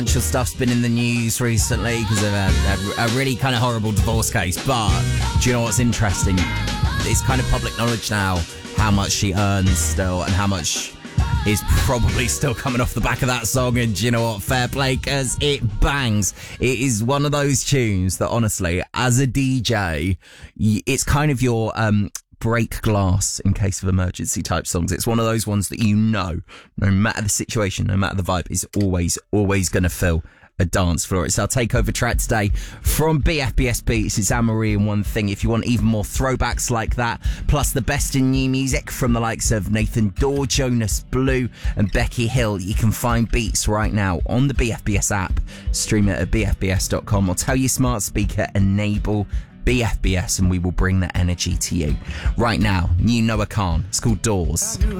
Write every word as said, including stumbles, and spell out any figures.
Stuff's been in the news recently because of a, a, a really kind of horrible divorce case. But do you know what's interesting? It's kind of public knowledge now how much she earns still and how much is probably still coming off the back of that song. And do you know what? Fair play, because it bangs. It is one of those tunes that, honestly, as a D J, it's kind of your um break glass in case of emergency type songs. It's one of those ones that you know, no matter the situation, no matter the vibe, is always, always going to fill a dance floor. It's our takeover track today from B F B S Beats. It's Anne-Marie and One Thing. If you want even more throwbacks like that, plus the best in new music from the likes of Nathan Dawe, Jonas Blue and Becky Hill, you can find Beats right now on the B F B S app. Stream it at b f b s dot com or tell your smart speaker enable B F B S and we will bring that energy to you. Right now, new Noah Khan. It's called Doors.